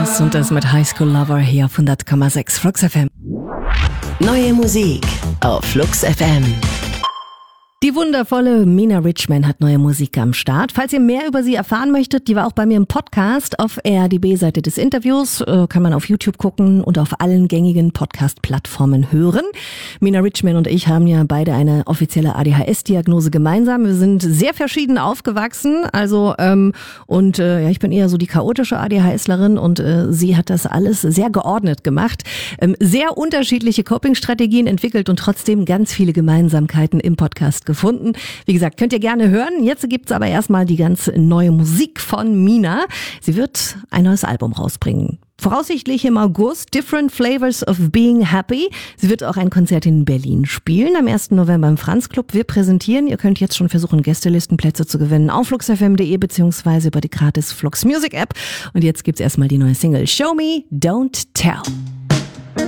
Stars und das mit High School Lover hier auf 100,6 Flux FM. Neue Musik auf Flux FM. Die wundervolle Mina Richman hat neue Musik am Start. Falls ihr mehr über sie erfahren möchtet, die war auch bei mir im Podcast auf RDB-Seite des Interviews. Kann man auf YouTube gucken und auf allen gängigen Podcast-Plattformen hören. Mina Richman und ich haben ja beide eine offizielle ADHS-Diagnose gemeinsam. Wir sind sehr verschieden aufgewachsen. Ich bin eher so die chaotische ADHSlerin und sie hat das alles sehr geordnet gemacht. Sehr unterschiedliche Coping-Strategien entwickelt und trotzdem ganz viele Gemeinsamkeiten im Podcast gefunden. Wie gesagt, könnt ihr gerne hören. Jetzt gibt's aber erstmal die ganz neue Musik von Mina. Sie wird ein neues Album rausbringen. Voraussichtlich im August, Different Flavors of Being Happy. Sie wird auch ein Konzert in Berlin spielen, am 1. November im Franz Club. Wir präsentieren, ihr könnt jetzt schon versuchen, Gästelistenplätze zu gewinnen auf fluxfm.de bzw. über die gratis Flux Music App. Und jetzt gibt's erstmal die neue Single Show Me, Don't Tell.